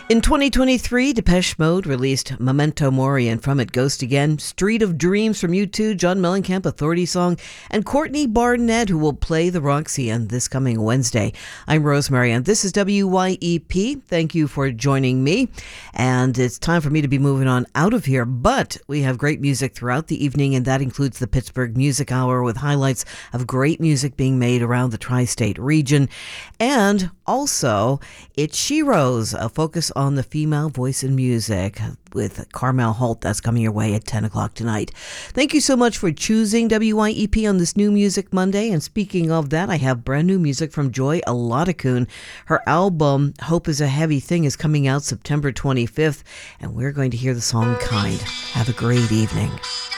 In 2023, Depeche Mode released Memento Mori, and from it, Ghost Again, Street of Dreams from U2, John Mellencamp, Authority Song, and Courtney Barnett, who will play the Roxy on this coming Wednesday. I'm Rosemary, and this is WYEP. Thank you for joining me. And it's time for me to be moving on out of here, but we have great music throughout the evening, and that includes the Pittsburgh Music Hour with highlights of great music being made around the tri-state region. And also, it's Sheroes, a focus on the female voice in music with Carmel Holt. That's coming your way at 10 o'clock tonight. Thank you so much for choosing WYEP on this New Music Monday. And speaking of that, I have brand new music from Joy Aladakun. Her album, Hope is a Heavy Thing, is coming out September 25th, and we're going to hear the song Kind. Have a great evening.